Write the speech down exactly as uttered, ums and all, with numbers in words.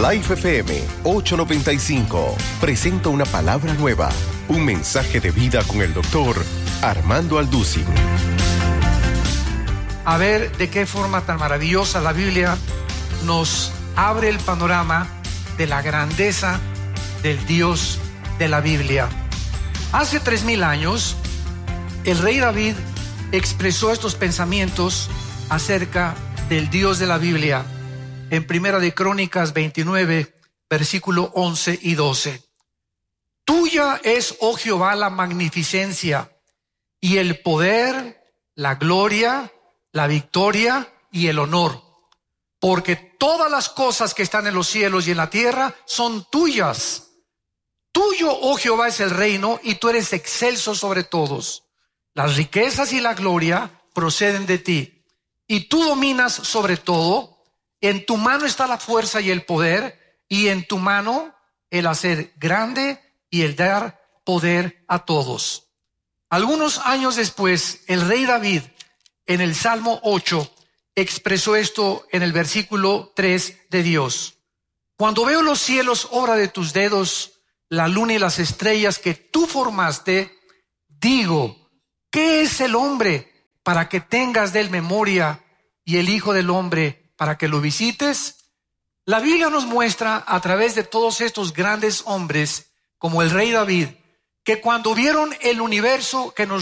Life F M ochocientos noventa y cinco presenta una palabra nueva, un mensaje de vida con el doctor Armando Alducin. A ver de qué forma tan maravillosa la Biblia nos abre el panorama de la grandeza del Dios de la Biblia. Hace tres mil años, el rey David expresó estos pensamientos acerca del Dios de la Biblia en Primera de Crónicas veintinueve, versículo once y doce. Tuya es, oh Jehová, la magnificencia y el poder, la gloria, la victoria y el honor, porque todas las cosas que están en los cielos y en la tierra son tuyas. Tuyo, oh Jehová, es el reino y tú eres excelso sobre todos. Las riquezas y la gloria proceden de ti y tú dominas sobre todo. En tu mano está la fuerza y el poder, y en tu mano el hacer grande y el dar poder a todos. Algunos años después, el rey David, en el Salmo ocho, expresó esto en el versículo tres de Dios. Cuando veo los cielos, obra de tus dedos, la luna y las estrellas que tú formaste, digo, ¿qué es el hombre para que tengas de él memoria y el hijo del hombre para que lo visites? La Biblia nos muestra a través de todos estos grandes hombres, como el rey David, que cuando vieron el universo que nos